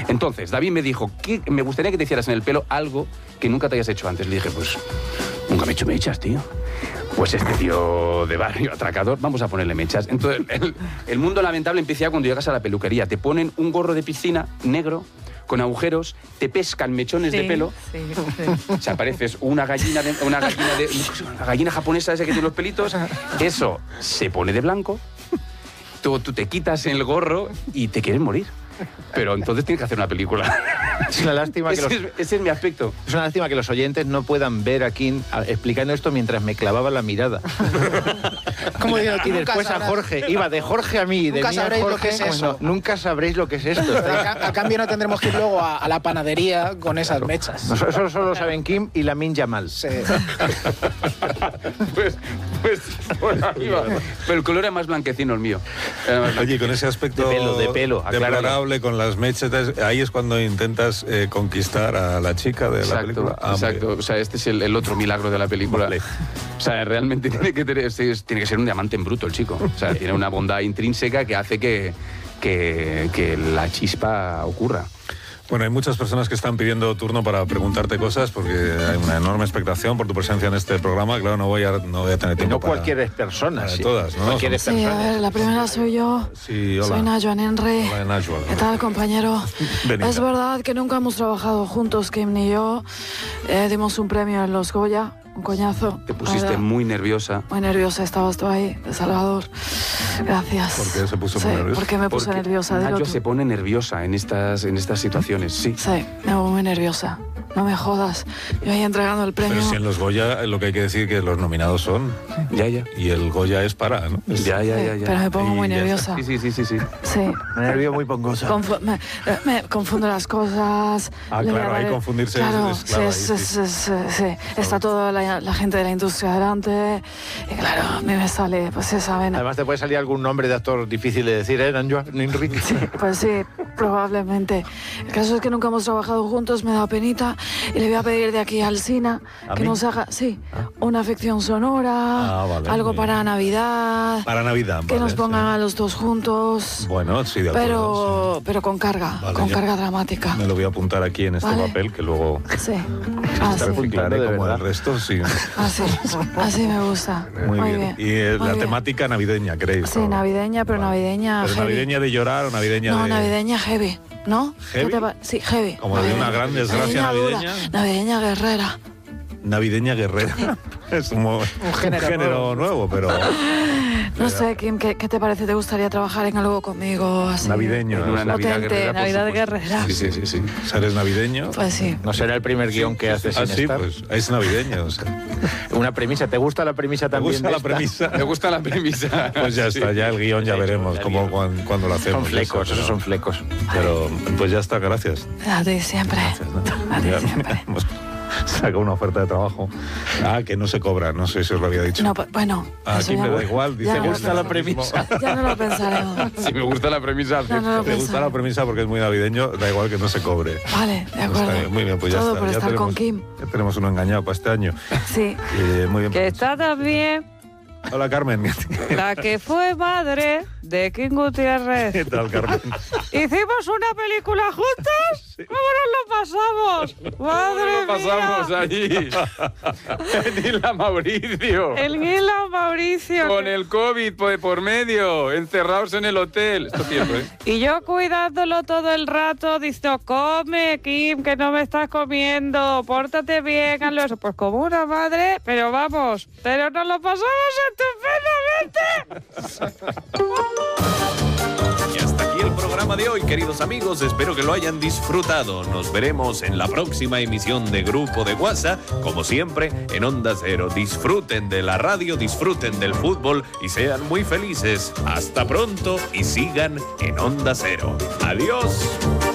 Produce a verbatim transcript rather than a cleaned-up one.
Entonces, David me dijo, ¿qué? Me gustaría que te hicieras en el pelo algo que nunca te hayas hecho antes. Le dije, pues, nunca me he hecho mechas, tío. Pues este tío de barrio atracador, vamos a ponerle mechas. Entonces, el, el mundo lamentable empieza ya cuando llegas a la peluquería. Te ponen un gorro de piscina negro, con agujeros, te pescan mechones sí, de pelo. Sí, sí. O sea, pareces una gallina, de, una gallina de, una gallina japonesa esa que tiene los pelitos. Eso se pone de blanco. Tú, tú te quitas el gorro y te quieres morir. Pero entonces tienes que hacer una película. Es una lástima que ese, los, es, ese es mi aspecto. Es una lástima que los oyentes no puedan ver a Kim explicando esto mientras me clavaba la mirada. Como digo, y después sabrás. a Jorge. Iba de Jorge a mí, de nunca mí a sabréis Jorge. lo que es eso. Bueno, nunca sabréis lo que es esto. A, a cambio no tendremos que ir luego a, a la panadería con esas claro. mechas. No, eso solo saben Kim y Lamin Yamal. Sí. pues, pues, por ahí va. Pero el color era más blanquecino el mío. Oye, con ese aspecto de pelo, de pelo, deplorable, con las mechas, ahí es cuando intentas eh, conquistar a la chica de exacto, la película. Ah, exacto, o sea, este es el, el otro milagro de la película. Vale. O sea, realmente tiene que, tener, tiene que ser un diamante en bruto el chico. O sea, tiene una bondad intrínseca que hace que, que, que la chispa ocurra. Bueno, hay muchas personas que están pidiendo turno para preguntarte cosas porque hay una enorme expectación por tu presencia en este programa. Claro, no voy a, no voy a tener tiempo no para... No cualquier persona, para sí. todas, ¿no? Cualquier sí, a ver, la primera soy yo. Sí, hola. Soy Najuan Henry. Hola, Najuan. ¿Qué tal, compañero? Benita. Es verdad que nunca hemos trabajado juntos, Kim ni yo. Eh, dimos un premio en los Goya. Un coñazo. Te pusiste muy nerviosa. Muy nerviosa, estabas tú ahí, de Salvador. Gracias. ¿Por qué se puso sí, muy nerviosa? ¿Por qué me puse Porque nerviosa? Nayo se pone nerviosa en estas, en estas situaciones, sí. Sí, me pongo muy nerviosa. No me jodas. Yo ahí entregando el premio. Pero si en los Goya lo que hay que decir que los nominados son... Ya, ya. Y el Goya es para, ¿no? Es... Ya, ya, sí, ya, ya. Pero me pongo y muy nerviosa. Sí, sí, sí, sí, sí. Sí. Me nervio muy pongosa. Confu me, me confundo las cosas. Ah, claro, ahí confundirse claro, es, es claro. Sí, Ahí, sí, sí. sí, sí, sí. Está toda la, la gente de la industria delante. Y claro, a mí me sale, pues esa vena. Además te puede salir algún nombre de actor difícil de decir, ¿eh? Najuan Henry. Sí, pues sí, probablemente. El caso es que nunca hemos trabajado juntos, me da penita. Y le voy a pedir de aquí al Sina que mí? nos haga, sí, ah. una ficción sonora, ah, vale, algo para Navidad. Para Navidad, Que vale, nos pongan sí. a los dos juntos. Bueno, sí, de acuerdo. Pero, sí. pero con carga, vale, con ya. carga dramática. Me lo voy a apuntar aquí en este vale. papel que luego Sí. Así. reciclaré como verdad. El resto, sí. Así, así me gusta. Muy, Muy bien. bien. Y eh, Muy la bien. temática navideña, ¿creéis? Sí, ¿no? navideña, pero vale. navideña ¿Pero heavy. navideña de llorar o navideña no, de...? No, navideña heavy, ¿no? ¿Heavy? ¿Qué te sí, heavy. Como de una gran desgracia navideña. Dura. Navideña guerrera. Navideña guerrera. Es como un género, un género nuevo. nuevo, pero... No sé, Kim, ¿qué, ¿qué te parece? ¿Te gustaría trabajar en algo conmigo así? Navideño. En una Navidad potente, guerrera, Navidad guerrera. Sí, sí, sí, sí. ¿Eres navideño? Pues sí. No será el primer guión que haces Ah, sin sí, estar. pues es navideño. O sea. Una premisa. ¿Te gusta la premisa ¿Te también? gusta de la esta? premisa? Me gusta la premisa. Pues ya está, ya el guión ya Sí, veremos ya cómo, el guión. cuando, cuando lo hacemos. Son flecos, esos son flecos. Pero pues ya está, gracias. A ti siempre. A ti Ya, siempre. hemos sacado una oferta de trabajo. Ah, que no se cobra, no sé si os lo había dicho. No, bueno. Ah, eso aquí ya me no- da igual, dice ya que no gusta lo la pensaremos. premisa. Ya no lo pensaremos. Si me gusta la premisa, No, no lo ¿Te gusta la premisa porque es muy navideño? Da igual que no se cobre. Vale, de Está acuerdo. bien, muy bien, pues ya Todo está. por ya estar tenemos, con Kim. Ya tenemos uno engañado para este año. Sí. Eh, muy bien. Que está también Hola, Carmen. la que fue madre de Kim Gutiérrez. ¿Qué tal, Carmen? ¿Hicimos una película juntas? Sí. ¿Cómo nos lo pasamos? ¡Madre lo pasamos mía! allí. Dile a Mauricio. El Guila Mauricio. Con el COVID por, por medio, encerrados en el hotel. Esto es cierto, ¿eh? Y yo cuidándolo todo el rato, diciendo, come, Kim, que no me estás comiendo, pórtate bien, hazlo eso. Pues como una madre, pero vamos, pero nos lo pasamos estupendamente. Y hasta aquí el programa de hoy, queridos amigos. Espero que lo hayan disfrutado. Nos veremos en la próxima emisión de Grupo de WhatsApp. Como siempre, en Onda Cero. Disfruten de la radio, disfruten del fútbol y sean muy felices. Hasta pronto y sigan en Onda Cero. Adiós.